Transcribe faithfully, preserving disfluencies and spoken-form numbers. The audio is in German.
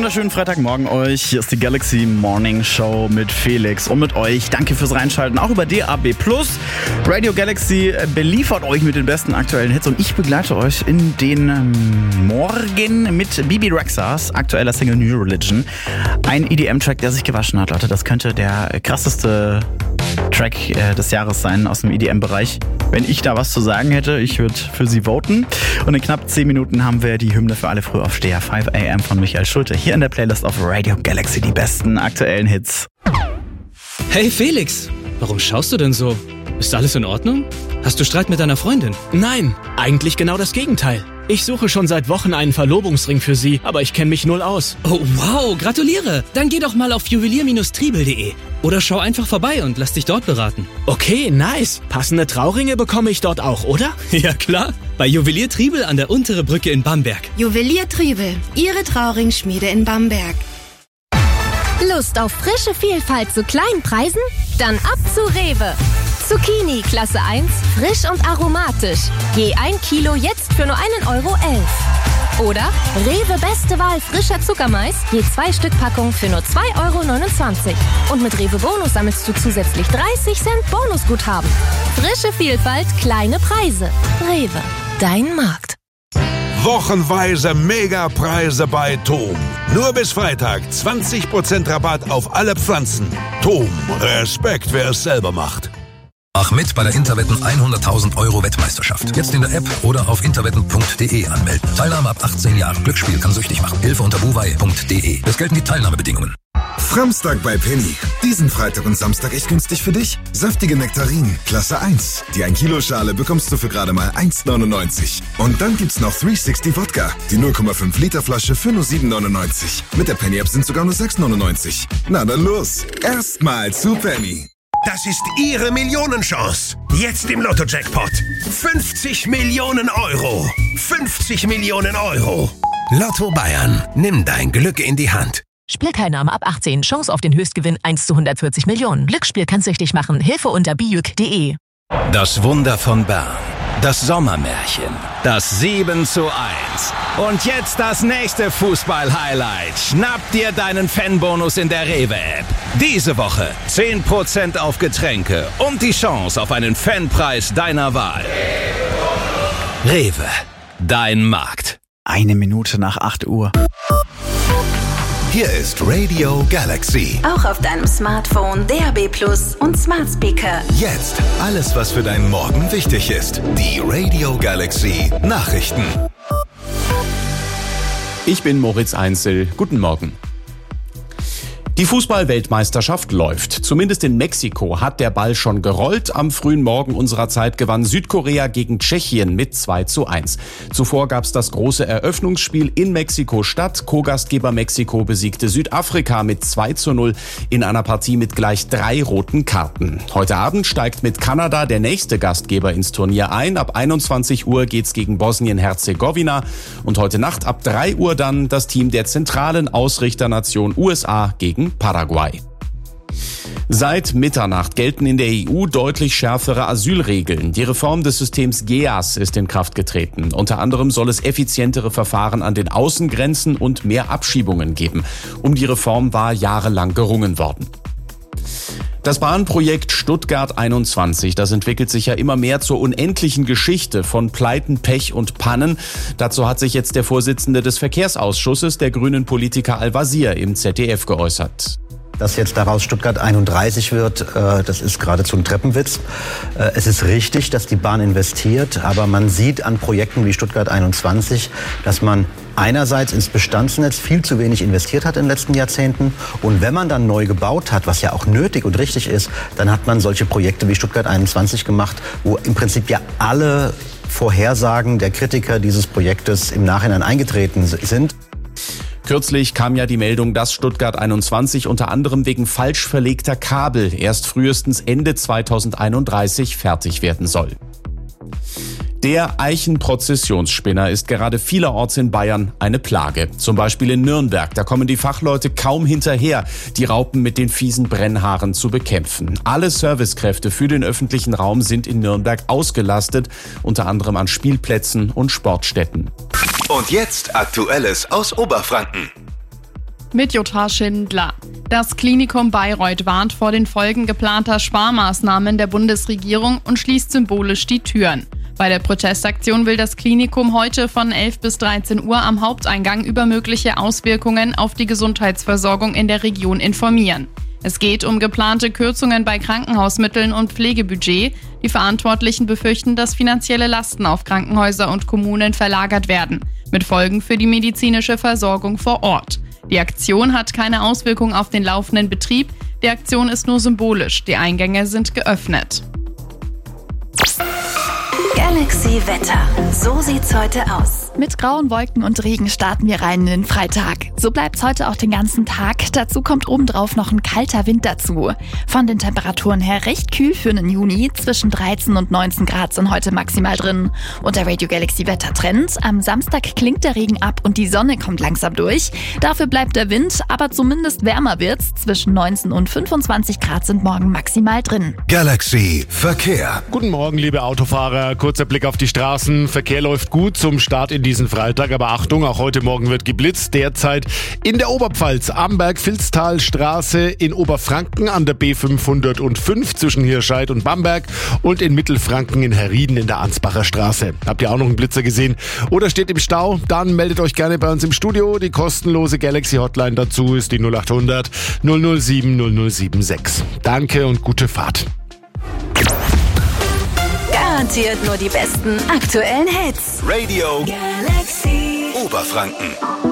wunderschönen Freitagmorgen euch. Hier ist die Galaxy Morning Show mit Felix und mit euch. Danke fürs Reinschalten, auch über D A B plus. Radio Galaxy beliefert euch mit den besten aktuellen Hits und ich begleite euch in den Morgen mit Bibi Rexhas aktueller Single New Religion. Ein E D M-Track, der sich gewaschen hat, Leute. Das könnte der krasseste Track äh, des Jahres sein aus dem E D M-Bereich. Wenn ich da was zu sagen hätte, ich würde für sie voten. Und in knapp zehn Minuten haben wir die Hymne für alle Frühaufsteher fünf a m von Michael Schulte. Hier in der Playlist auf Radio Galaxy, die besten aktuellen Hits. Hey Felix, warum schaust du denn so? Ist alles in Ordnung? Hast du Streit mit deiner Freundin? Nein, eigentlich genau das Gegenteil. Ich suche schon seit Wochen einen Verlobungsring für sie, aber ich kenne mich null aus. Oh wow, gratuliere! Dann geh doch mal auf juwelier Stribel punkt de oder schau einfach vorbei und lass dich dort beraten. Okay, nice. Passende Trauringe bekomme ich dort auch, oder? Ja klar, bei Juwelier Triebel an der Untere Brücke in Bamberg. Juwelier Triebel, Ihre Trauringschmiede in Bamberg. Lust auf frische Vielfalt zu kleinen Preisen? Dann ab zu Rewe. Zucchini Klasse eins, frisch und aromatisch. Je ein Kilo jetzt für nur einen Euro elf. Oder Rewe Beste Wahl frischer Zuckermais, je zwei Stück Packung für nur zwei Euro neunundzwanzig. Und mit Rewe Bonus sammelst du zusätzlich dreißig Cent Bonusguthaben. Frische Vielfalt, kleine Preise. Rewe, dein Markt. Wochenweise Megapreise bei Tom. Nur bis Freitag zwanzig Prozent Rabatt auf alle Pflanzen. Tom, Respekt, wer es selber macht. Mach mit bei der Interwetten hunderttausend Euro Wettmeisterschaft. Jetzt in der App oder auf interwetten punkt de anmelden. Teilnahme ab achtzehn Jahren. Glücksspiel kann süchtig machen. Hilfe unter buwei punkt de. Es gelten die Teilnahmebedingungen. Framstag bei Penny. Diesen Freitag und Samstag echt günstig für dich. Saftige Nektarinen, Klasse eins. Die ein Kilo Schale bekommst du für gerade mal eins neunundneunzig. Und dann gibt's noch dreihundertsechzig Wodka. Die null Komma fünf Liter Flasche für nur sieben neunundneunzig. Mit der Penny App sind sogar nur sechs neunundneunzig. Na dann los. Erstmal zu Penny. Das ist Ihre Millionenchance. Jetzt im Lotto-Jackpot. fünfzig Millionen Euro. fünfzig Millionen Euro. Lotto Bayern. Nimm dein Glück in die Hand. Spielteilnahme ab achtzehn. Chance auf den Höchstgewinn eins zu hundertvierzig Millionen. Glücksspiel kann süchtig machen. Hilfe unter bijuk punkt de. Das Wunder von Bern. Das Sommermärchen. Das sieben zu eins. Und jetzt das nächste Fußball-Highlight. Schnapp dir deinen Fanbonus in der Rewe-App. Diese Woche zehn Prozent auf Getränke und die Chance auf einen Fanpreis deiner Wahl. Rewe, dein Markt. Eine Minute nach acht Uhr. Hier ist Radio Galaxy. Auch auf deinem Smartphone, D A B plus und Smart Speaker. Jetzt alles, was für deinen Morgen wichtig ist. Die Radio Galaxy Nachrichten. Ich bin Moritz Einzel. Guten Morgen. Die Fußball-Weltmeisterschaft läuft. Zumindest in Mexiko hat der Ball schon gerollt. Am frühen Morgen unserer Zeit gewann Südkorea gegen Tschechien mit zwei zu eins. Zuvor gab es das große Eröffnungsspiel in Mexiko-Stadt. Co-Gastgeber Mexiko besiegte Südafrika mit zwei zu null in einer Partie mit gleich drei roten Karten. Heute Abend steigt mit Kanada der nächste Gastgeber ins Turnier ein. Ab einundzwanzig Uhr geht's gegen Bosnien-Herzegowina. Und heute Nacht ab drei Uhr dann das Team der zentralen Ausrichternation U S A gegen Paraguay. Seit Mitternacht gelten in der E U deutlich schärfere Asylregeln. Die Reform des Systems G E A S ist in Kraft getreten. Unter anderem soll es effizientere Verfahren an den Außengrenzen und mehr Abschiebungen geben. Um die Reform war jahrelang gerungen worden. Das Bahnprojekt Stuttgart einundzwanzig, das entwickelt sich ja immer mehr zur unendlichen Geschichte von Pleiten, Pech und Pannen. Dazu hat sich jetzt der Vorsitzende des Verkehrsausschusses, der grünen Politiker Al-Wazir, im Z D F geäußert. Dass jetzt daraus Stuttgart einunddreißig wird, das ist geradezu ein Treppenwitz. Es ist richtig, dass die Bahn investiert, aber man sieht an Projekten wie Stuttgart einundzwanzig, dass man einerseits ins Bestandsnetz viel zu wenig investiert hat in den letzten Jahrzehnten. Und wenn man dann neu gebaut hat, was ja auch nötig und richtig ist, dann hat man solche Projekte wie Stuttgart einundzwanzig gemacht, wo im Prinzip ja alle Vorhersagen der Kritiker dieses Projektes im Nachhinein eingetreten sind. Kürzlich kam ja die Meldung, dass Stuttgart einundzwanzig unter anderem wegen falsch verlegter Kabel erst frühestens Ende zweitausendeinunddreißig fertig werden soll. Der Eichenprozessionsspinner ist gerade vielerorts in Bayern eine Plage. Zum Beispiel in Nürnberg. Da kommen die Fachleute kaum hinterher, die Raupen mit den fiesen Brennhaaren zu bekämpfen. Alle Servicekräfte für den öffentlichen Raum sind in Nürnberg ausgelastet, unter anderem an Spielplätzen und Sportstätten. Und jetzt Aktuelles aus Oberfranken. Mit Jutta Schindler. Das Klinikum Bayreuth warnt vor den Folgen geplanter Sparmaßnahmen der Bundesregierung und schließt symbolisch die Türen. Bei der Protestaktion will das Klinikum heute von elf bis dreizehn Uhr am Haupteingang über mögliche Auswirkungen auf die Gesundheitsversorgung in der Region informieren. Es geht um geplante Kürzungen bei Krankenhausmitteln und Pflegebudget. Die Verantwortlichen befürchten, dass finanzielle Lasten auf Krankenhäuser und Kommunen verlagert werden, mit Folgen für die medizinische Versorgung vor Ort. Die Aktion hat keine Auswirkung auf den laufenden Betrieb. Die Aktion ist nur symbolisch. Die Eingänge sind geöffnet. Galaxy Wetter. So sieht's heute aus. Mit grauen Wolken und Regen starten wir rein in den Freitag. So bleibt's heute auch den ganzen Tag. Dazu kommt obendrauf noch ein kalter Wind dazu. Von den Temperaturen her recht kühl für den Juni. Zwischen dreizehn und neunzehn Grad sind heute maximal drin. Und der Radio Galaxy Wettertrend. Am Samstag klingt der Regen ab und die Sonne kommt langsam durch. Dafür bleibt der Wind, aber zumindest wärmer wird's. Zwischen neunzehn und fünfundzwanzig Grad sind morgen maximal drin. Galaxy Verkehr. Guten Morgen, liebe Autofahrer. Kurzer Blick auf die Straßen. Verkehr läuft gut zum Start in diesen Freitag, aber Achtung, auch heute Morgen wird geblitzt. Derzeit in der Oberpfalz, Amberg-Vilstal-Straße, in Oberfranken an der B fünfhundertfünf zwischen Hirscheid und Bamberg und in Mittelfranken in Herrieden in der Ansbacher Straße. Habt ihr auch noch einen Blitzer gesehen oder steht im Stau? Dann meldet euch gerne bei uns im Studio. Die kostenlose Galaxy Hotline dazu ist die null acht hundert null null sieben null null sieben sechs. Danke und gute Fahrt. Garantiert nur die besten aktuellen Hits. Radio Galaxy Oberfranken.